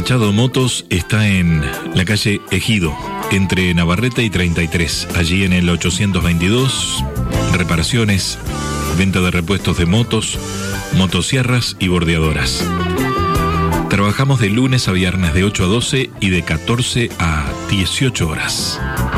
Machado Motos está en la calle Ejido, entre Navarrete y 33, allí en el 822, reparaciones, venta de repuestos de motos, motosierras y bordeadoras. Trabajamos de lunes a viernes de 8 a 12 y de 14 a 18 horas.